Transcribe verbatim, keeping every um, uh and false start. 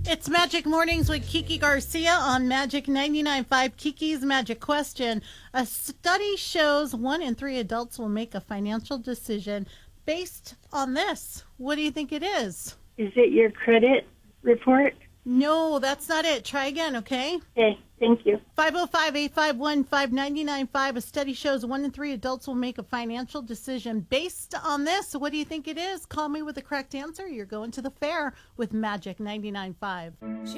It's Magic Mornings with Kiki Garcia on Magic ninety-nine point five. Kiki's Magic Question. A study shows one in three adults will make a financial decision based on this. What do you think it is? Is it your credit report? No, that's not it. Try again, okay? Okay, thank you. five oh five, eight five one, five nine nine five. A study shows one in three adults will make a financial decision based on this. What do you think it is? Call me with the correct answer. You're going to the fair with Magic ninety-nine point five.